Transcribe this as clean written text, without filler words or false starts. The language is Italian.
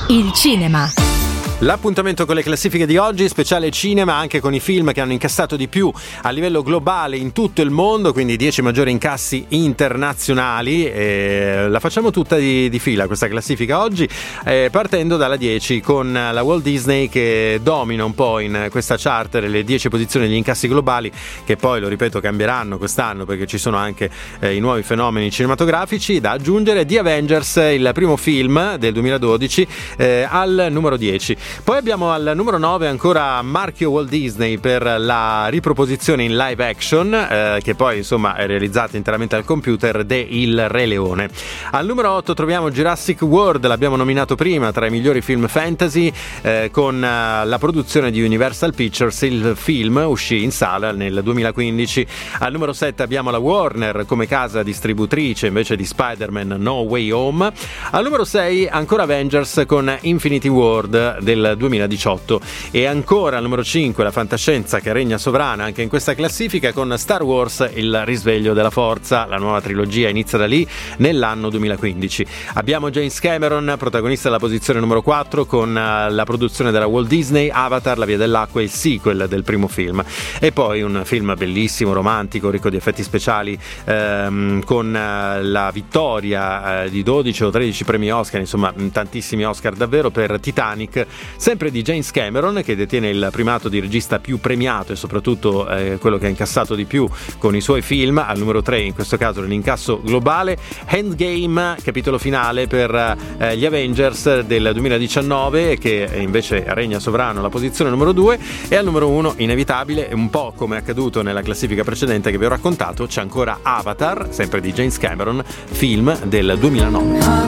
Il cinema. L'appuntamento con le classifiche di oggi, speciale cinema, anche con i film che hanno incassato di più a livello globale in tutto il mondo, quindi i 10 maggiori incassi internazionali. La facciamo tutta di fila questa classifica oggi, partendo dalla 10 con la Walt Disney che domina un po' in questa chart le 10 posizioni degli incassi globali, che poi, lo ripeto, cambieranno quest'anno perché ci sono anche i nuovi fenomeni cinematografici. Da aggiungere The Avengers, il primo film del 2012, al numero 10. Poi abbiamo al numero 9 ancora marchio Walt Disney per la riproposizione in live action, che poi insomma è realizzata interamente al computer, de Il Re Leone. Al numero 8 troviamo Jurassic World, l'abbiamo nominato prima tra i migliori film fantasy, con la produzione di Universal Pictures. Il film uscì in sala nel 2015. Al numero 7 abbiamo la Warner come casa distributrice invece di Spider-Man No Way Home. Al numero 6 ancora Avengers con Infinity War del 2018. E ancora al numero 5 la fantascienza che regna sovrana anche in questa classifica con Star Wars Il Risveglio della Forza. La nuova trilogia inizia da lì nell'anno 2015. Abbiamo James Cameron, protagonista della posizione numero 4 con la produzione della Walt Disney, Avatar, La Via dell'Acqua, il sequel del primo film. E poi un film bellissimo, romantico, ricco di effetti speciali, con la vittoria di 12 o 13 premi Oscar, insomma tantissimi Oscar davvero, per Titanic, sempre di James Cameron, che detiene il primato di regista più premiato e soprattutto quello che ha incassato di più con i suoi film. Al numero 3 in questo caso nell'incasso globale Endgame, capitolo finale per gli Avengers del 2019, che invece regna sovrano alla posizione numero 2. E al numero 1 inevitabile, un po' come è accaduto nella classifica precedente che vi ho raccontato, c'è ancora Avatar, sempre di James Cameron, film del 2009.